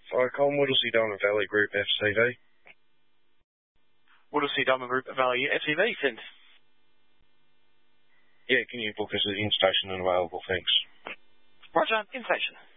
Icon, Whittlesey Diamond Valley Group FCV. Whittlesey Diamond Group Valley FCV, send. Yeah, can you book us at in-station and available, thanks. Roger, in-station.